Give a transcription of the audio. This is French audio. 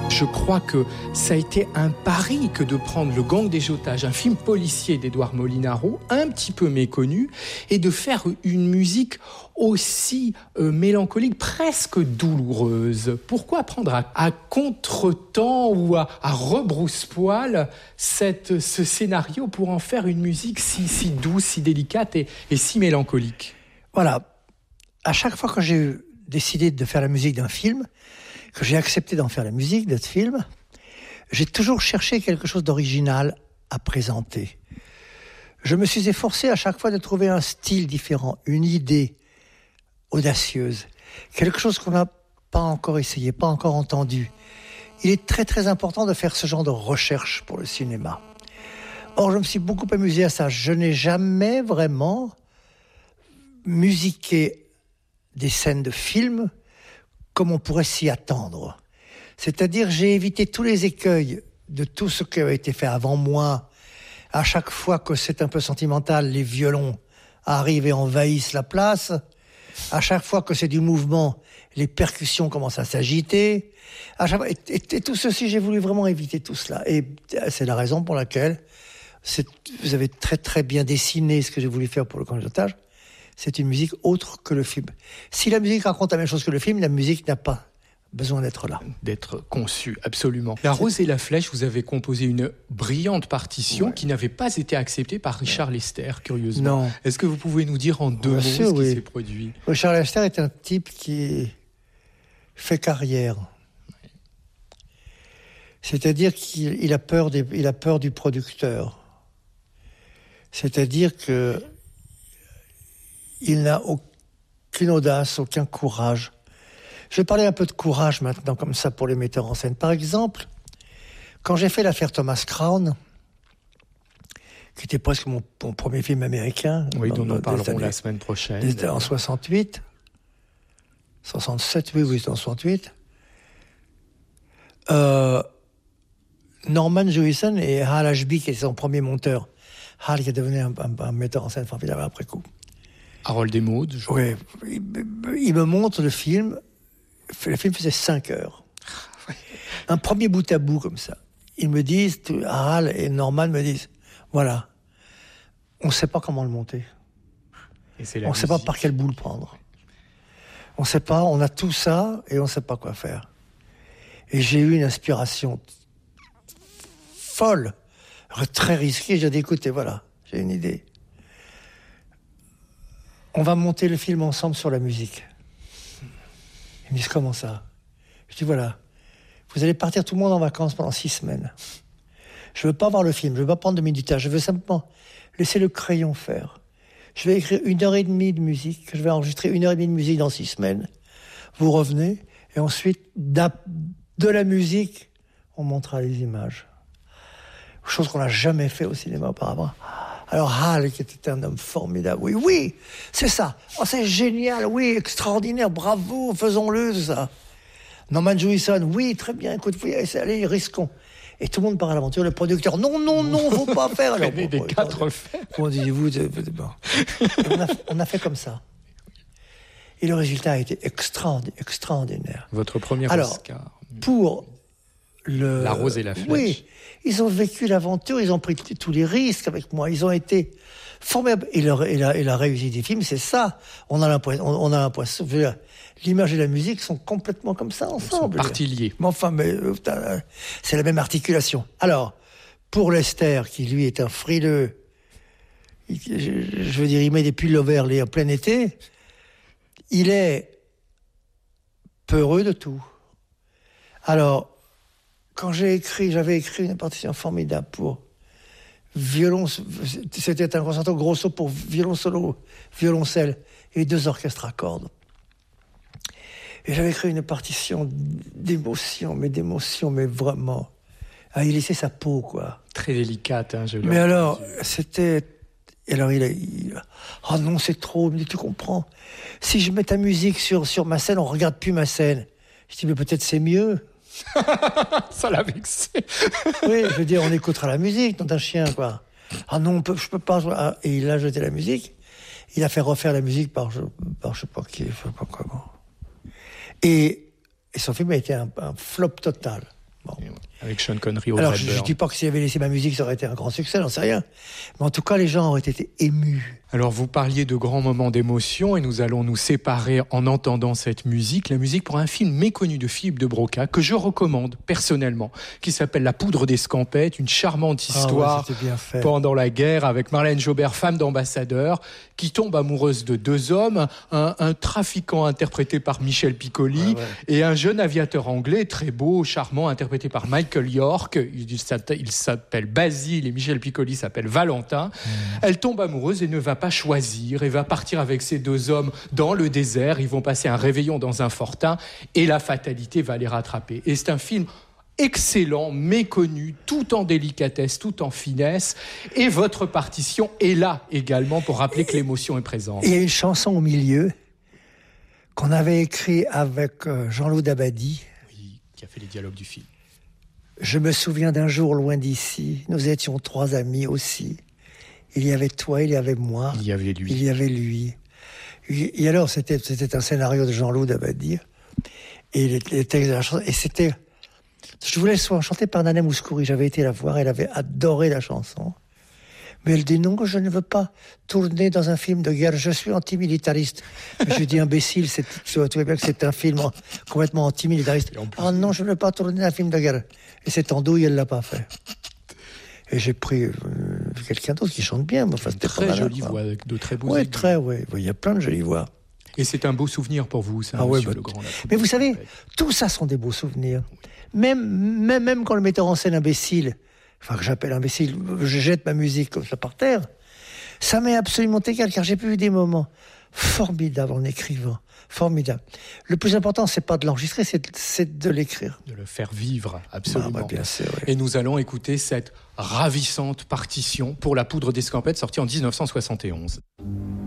Je crois que ça a été un pari que de prendre Le Gang des otages, un film policier d'Édouard Molinaro, un petit peu méconnu, et de faire une musique aussi mélancolique, presque douloureuse. Pourquoi prendre à contre-temps ou à rebrousse-poil ce scénario pour en faire une musique si douce, si délicate et si mélancolique ? Voilà. À chaque fois que j'ai décidé de faire la musique d'un film, que j'ai accepté d'en faire la musique de ce film, j'ai toujours cherché quelque chose d'original à présenter. Je me suis efforcé à chaque fois de trouver un style différent, une idée audacieuse, quelque chose qu'on n'a pas encore essayé, pas encore entendu. Il est très très important de faire ce genre de recherche pour le cinéma. Or, je me suis beaucoup amusé à ça. Je n'ai jamais vraiment musiqué des scènes de films comme on pourrait s'y attendre. C'est-à-dire, j'ai évité tous les écueils de tout ce qui a été fait avant moi. À chaque fois que c'est un peu sentimental, les violons arrivent et envahissent la place. À chaque fois que c'est du mouvement, les percussions commencent à s'agiter. Et tout ceci, j'ai voulu vraiment éviter tout cela. Et c'est la raison pour laquelle vous avez très très bien dessiné ce que j'ai voulu faire pour Le Gang des otages. C'est une musique autre que le film. Si la musique raconte la même chose que le film, la musique n'a pas besoin d'être là. D'être conçue, absolument. La Rose et la Flèche, vous avez composé une brillante partition qui n'avait pas été acceptée par Richard Lester, curieusement. Non. Est-ce que vous pouvez nous dire en deux mots ce qui s'est produit ? Richard Lester est un type qui fait carrière. C'est-à-dire qu'il a peur du producteur. C'est-à-dire que il n'a aucune audace, aucun courage. Je vais parler un peu de courage maintenant, comme ça, pour les metteurs en scène. Par exemple, quand j'ai fait l'affaire Thomas Crown, qui était presque mon premier film américain. Oui, dont nous parlerons la semaine prochaine. En 68. 67, oui, c'était en 68. Norman Jewison et Hal Ashby, qui était son premier monteur. Hal, qui est devenu un metteur en scène formidable après coup. Harold Desmaudes. Oui, il me montre le film. Le film faisait 5 heures. Un premier bout à bout comme ça. Ils me disent, Hal et Norman me disent, voilà, on ne sait pas comment le monter. On ne sait pas par quel bout le prendre. On ne sait pas, on a tout ça et on ne sait pas quoi faire. Et j'ai eu une inspiration folle, très risquée. J'ai dit, écoutez, voilà, j'ai une idée. On va monter le film ensemble sur la musique. Ils me disent, comment ça ? Je dis, voilà, vous allez partir tout le monde en vacances pendant 6 semaines. Je ne veux pas voir le film, je ne veux pas prendre de méditation, je veux simplement laisser le crayon faire. Je vais écrire 1h30 de musique, je vais enregistrer 1h30 de musique dans 6 semaines. Vous revenez, et ensuite, de la musique, on montrera les images. Chose qu'on n'a jamais fait au cinéma auparavant. Alors Hal, qui était un homme formidable, oui, c'est ça. Oh, c'est génial, oui, extraordinaire, bravo, faisons-le, tout ça. Norman Jewison, oui, très bien, écoute, allez, risquons. Et tout le monde part à l'aventure, le producteur, non, faut pas faire. Alors, des 4 faits. On dit, bon. On a fait comme ça. Et le résultat a été extraordinaire. Votre premier Oscar. Pour La Rose et la Flèche. Oui, ils ont vécu l'aventure, ils ont pris tous les risques avec moi, ils ont été formidables. Et la réussite des films, c'est ça. On a l'impression, l'image et la musique sont complètement comme ça ensemble. Ils sont parties liées. Mais enfin, c'est la même articulation. Alors, pour Lester, qui lui est un frileux, je veux dire, il met des pulls overlay en plein été, il est peureux de tout. Alors, quand j'avais écrit une partition formidable pour violon, c'était un concerto grosso pour violon solo, violoncelle et 2 orchestres à cordes. Et j'avais écrit une partition d'émotion, mais vraiment, à y laisser sa peau, quoi. Très délicate, hein, je Mais alors, c'était... Et alors, oh non, c'est trop, mais tu comprends. Si je mets ta musique sur ma scène, on regarde plus ma scène. Je dis, mais peut-être c'est mieux. Ça l'a vexé. Oui, je veux dire, on écoutera la musique dans un chien, quoi. Ah non, je peux pas. Et il a jeté la musique. Il a fait refaire la musique par je sais pas qui, je sais pas comment. Et son film a été un flop total. Avec Sean Connery au Alors, Redburn. je ne dis pas que s'il avait laissé ma musique, ça aurait été un grand succès, j'en sais rien. Mais en tout cas, les gens auraient été émus. Alors, vous parliez de grands moments d'émotion et nous allons nous séparer en entendant cette musique. La musique pour un film méconnu de Philippe de Broca que je recommande personnellement, qui s'appelle La poudre d'escampette, une charmante histoire bien fait. Pendant la guerre avec Marlène Jobert, femme d'ambassadeur, qui tombe amoureuse de deux hommes, un trafiquant interprété par Michel Piccoli et un jeune aviateur anglais très beau, charmant, interprété par Michael York. Il s'appelle Basile et Michel Piccoli s'appelle Valentin. Elle tombe amoureuse et ne va pas choisir et va partir avec ces deux hommes dans le désert. Ils vont passer un réveillon dans un fortin et la fatalité va les rattraper. Et c'est un film excellent, méconnu, tout en délicatesse, tout en finesse. Et votre partition est là également pour rappeler que l'émotion est présente. Il y a une chanson au milieu qu'on avait écrite avec Jean-Loup Dabadi. Oui, qui a fait les dialogues du film. Je me souviens d'un jour loin d'ici, nous étions 3 amis aussi. Il y avait toi, il y avait moi. Il y avait lui. Il y avait lui. Et alors, c'était un scénario de Jean-Loup Dabadi. Et les textes de la chanson, et c'était... Je voulais soit chantée par Nana Mouskouri. J'avais été la voir, elle avait adoré la chanson. Mais elle dit non, je ne veux pas tourner dans un film de guerre, je suis antimilitariste. Je dis imbécile, tu vois bien que c'est un film complètement antimilitariste. Ah non, je ne veux pas tourner dans un film de guerre. Et cette andouille, elle ne l'a pas fait. Et j'ai pris quelqu'un d'autre qui chante bien. Enfin, une très jolie voix, avec de très beaux aigus. Il y a plein de jolies voix. Et c'est un beau souvenir pour vous, ça, Monsieur Legrand. Mais vous savez, tout ça sont des beaux souvenirs. Même quand le metteur en scène imbécile, enfin que j'appelle imbécile, je jette ma musique comme ça par terre, ça m'est absolument égal, car j'ai vu des moments formidables en écrivant, formidables. Le plus important, c'est pas de l'enregistrer, c'est de l'écrire. De le faire vivre, absolument. Bien sûr, oui. Et nous allons écouter cette ravissante partition pour La poudre d'escampette, sortie en 1971.